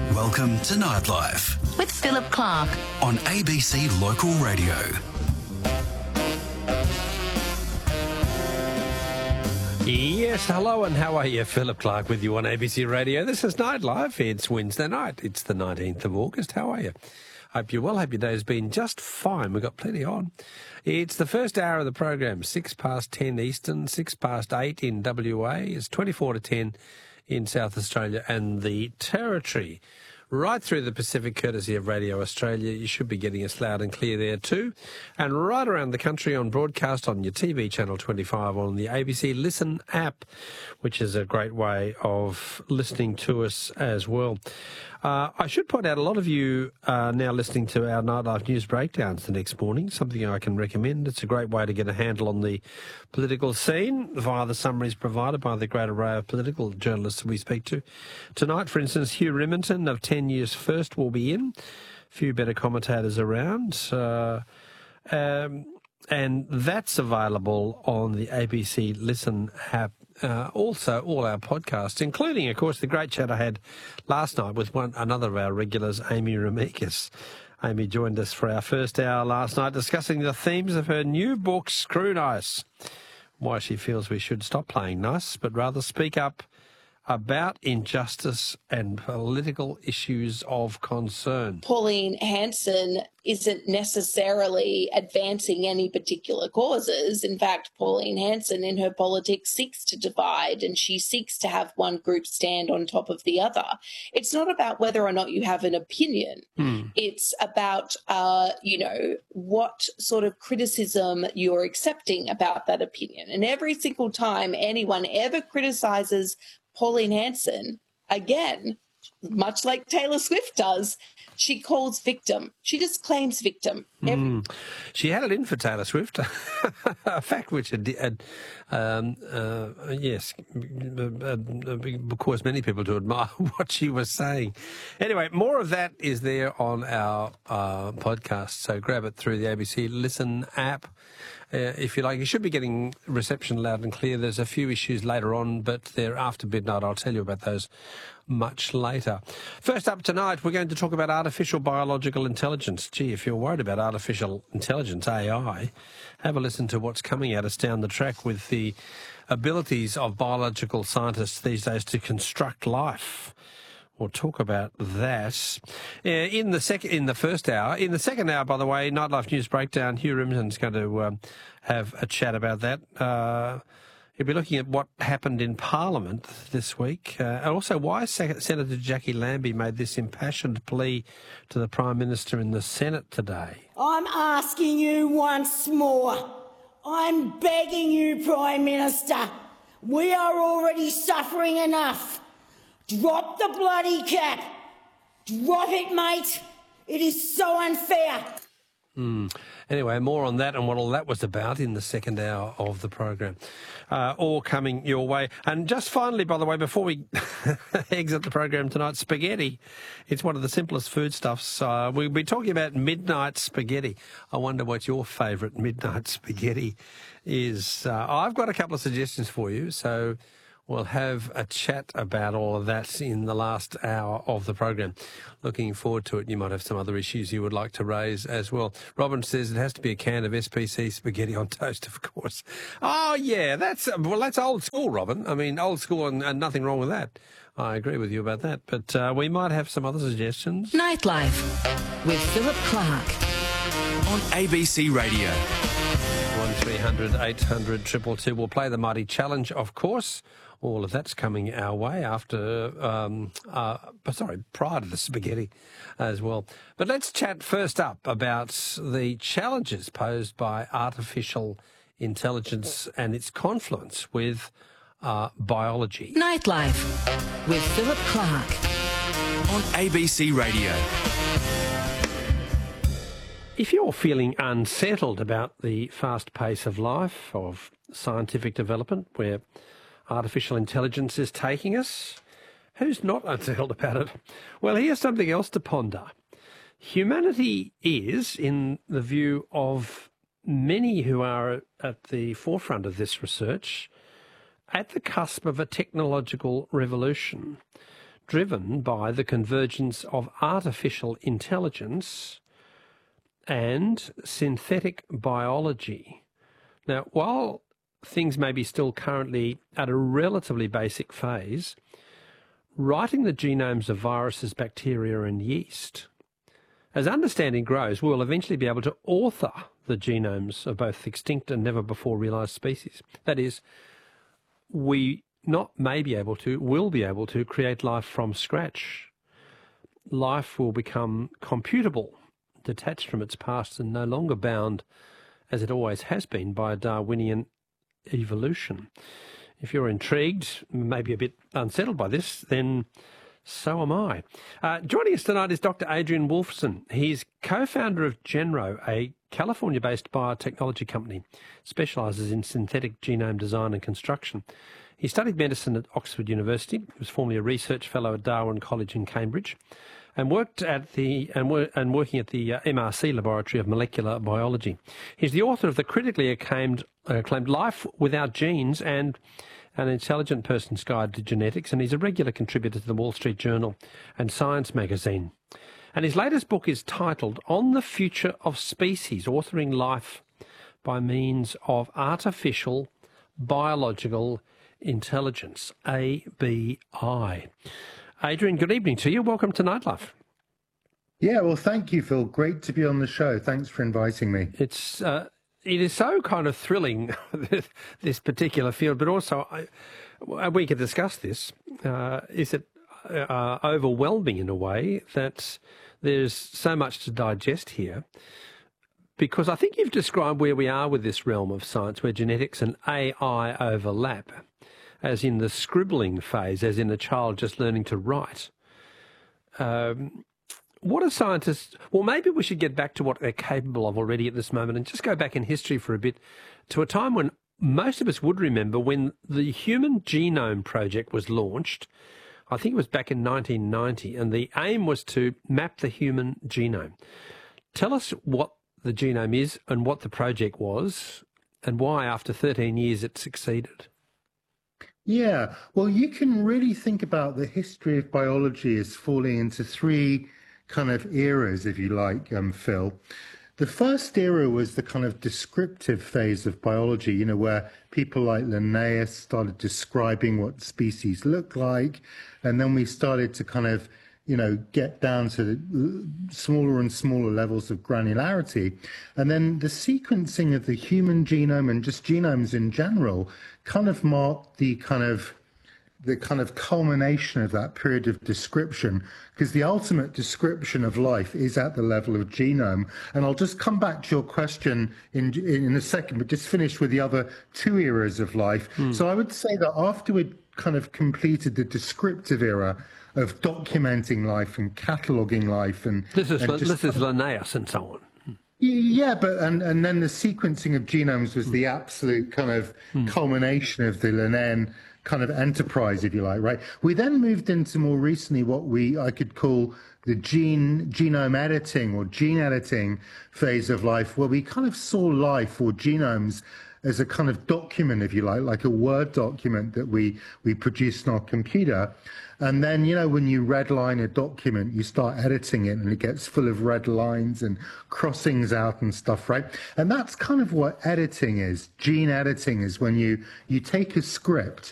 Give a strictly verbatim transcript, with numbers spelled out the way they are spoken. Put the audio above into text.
Welcome to Nightlife with Philip Clark on A B C Local Radio. Yes, hello and how are you? Philip Clark with you on A B C Radio. This is Nightlife. It's Wednesday night. It's the nineteenth of August. How are you? Hope you're well. Hope your day has been just fine. We've got plenty on. It's the first hour of the program, six past ten Eastern, six past eight in W A. It's twenty-four to ten in South Australia and the Territory. Right through the Pacific, courtesy of Radio Australia. You should be getting us loud and clear there too. And right around the country on broadcast on your T V channel twenty-five on the A B C Listen app, which is a great way of listening to us as well. Uh, I should point out a lot of you are now listening to our Nightlife News breakdowns the next morning, something I can recommend. It's a great way to get a handle on the political scene via the summaries provided by the great array of political journalists we speak to. Tonight, for instance, Hugh Riminton of ten years First will be in. A few better commentators around. Uh, um, and that's available on the A B C Listen app. Uh, also, all our podcasts, including, of course, the great chat I had last night with one another of our regulars, Amy Ramekis. Amy joined us for our first hour last night discussing the themes of her new book, Screw Nice. Why she feels we should stop playing nice, but rather speak up about injustice and political issues of concern. Pauline Hanson isn't necessarily advancing any particular causes. In fact, Pauline Hanson in her politics seeks to divide, and she seeks to have one group stand on top of the other. It's not about whether or not you have an opinion. Mm. It's about, uh, you know, what sort of criticism you're accepting about that opinion. And every single time anyone ever criticises Pauline Hanson, again, much like Taylor Swift does, she calls victim. She just claims victim. Every- mm. She had it in for Taylor Swift, a fact which had, had um, uh, yes, caused many people to admire what she was saying. Anyway, more of that is there on our uh, podcast, so grab it through the A B C Listen app. Uh, if you like. You should be getting reception loud and clear. There's a few issues later on, but they're after midnight. I'll tell you about those much later. First up tonight, we're going to talk about artificial biological intelligence. Gee, if you're worried about artificial intelligence, A I, have a listen to what's coming at us down the track with the abilities of biological scientists these days to construct life. We'll talk about that uh, in the second, in the first hour. In the second hour, by the way, Nightlife News Breakdown. Hugh Riminton's going to um, have a chat about that. Uh, he'll be looking at what happened in Parliament this week, uh, and also why Senator Jackie Lambie made this impassioned plea to the Prime Minister in the Senate today. I'm asking you once more. I'm begging you, Prime Minister. We are already suffering enough. Drop the bloody cap. Drop it, mate. It is so unfair. Mm. Anyway, more on that and what all that was about in the second hour of the program. Uh, all coming your way. And just finally, by the way, before we exit the program tonight, spaghetti. It's one of the simplest foodstuffs. Uh, we'll be talking about midnight spaghetti. I wonder what your favourite midnight spaghetti is. Uh, I've got a couple of suggestions for you, so we'll have a chat about all of that in the last hour of the program. Looking forward to it. You might have some other issues you would like to raise as well. Robin says it has to be a can of S P C spaghetti on toast, of course. Oh, yeah, that's well, that's old school, Robin. I mean, old school and, and nothing wrong with that. I agree with you about that. But uh, we might have some other suggestions. Nightlife with Philip Clark on A B C Radio. one three hundred eight hundred two two two. We'll play the Mighty Challenge, of course. All of that's coming our way after, um, uh, sorry, prior to the spaghetti as well. But let's chat first up about the challenges posed by artificial intelligence and its confluence with uh, biology. Nightlife with Philip Clark on A B C Radio. If you're feeling unsettled about the fast pace of life, of scientific development, where artificial intelligence is taking us, who's not unsettled about it? Well, here's something else to ponder. Humanity is, in the view of many who are at the forefront of this research, at the cusp of a technological revolution driven by the convergence of artificial intelligence and synthetic biology. Now, while things may be still currently at a relatively basic phase, writing the genomes of viruses, bacteria and yeast, as understanding grows, we will eventually be able to author the genomes of both extinct and never before realised species. That is, we not may be able to, will be able to create life from scratch. Life will become computable, detached from its past and no longer bound, as it always has been, by a Darwinian evolution. If you're intrigued, maybe a bit unsettled by this, then so am I. Uh, joining us tonight is Doctor Adrian Wolfson. He's co-founder of Genro, a California-based biotechnology company, specialises in synthetic genome design and construction. He studied medicine at Oxford University. He was formerly a research fellow at Darwin College in Cambridge, and worked at the and, wor and working at the uh, M R C Laboratory of Molecular Biology. He's the author of the critically acclaimed, acclaimed Life Without Genes and An Intelligent Person's Guide to Genetics, and he's a regular contributor to the Wall Street Journal and Science magazine. And his latest book is titled On the Future of Species, Authoring Life by Means of Artificial Biological Intelligence, A B I. Adrian, good evening to you. Welcome to Nightlife. Yeah, well, thank you, Phil. Great to be on the show. Thanks for inviting me. It's uh, it is so kind of thrilling, this particular field, but also I, we could discuss this. Uh, is it uh, overwhelming in a way that there's so much to digest here? Because I think you've described where we are with this realm of science, where genetics and A I overlap, as in the scribbling phase, as in a child just learning to write. Um, what are scientists... Well, maybe we should get back to what they're capable of already at this moment and just go back in history for a bit to a time when most of us would remember when the Human Genome Project was launched. I think it was back in nineteen ninety, and the aim was to map the human genome. Tell us what the genome is and what the project was and why, after thirteen years, it succeeded. Yeah, well, you can really think about the history of biology as falling into three kind of eras, if you like, um, Phil. The first era was the kind of descriptive phase of biology, you know, where people like Linnaeus started describing what species look like, and then we started to kind of, you know, get down to smaller and smaller levels of granularity. And then the sequencing of the human genome and just genomes in general kind of marked the kind of the kind of culmination of that period of description, because the ultimate description of life is at the level of genome. And I'll just come back to your question in in a second, but just finish with the other two eras of life. Mm. So I would say that after we'd kind of completed the descriptive era of documenting life and cataloguing life, and this is and just, this is Linnaeus and so on. Yeah, but and and then the sequencing of genomes was the absolute kind of mm. culmination of the Linnaean kind of enterprise, if you like, right? We then moved into more recently what we I could call the gene genome editing or gene editing phase of life, where we kind of saw life or genomes as a kind of document, if you like, like a Word document that we we produce on our computer. And then, you know, when you redline a document, you start editing it and it gets full of red lines and crossings out and stuff, right? And that's kind of what editing is. Gene editing is when you, you take a script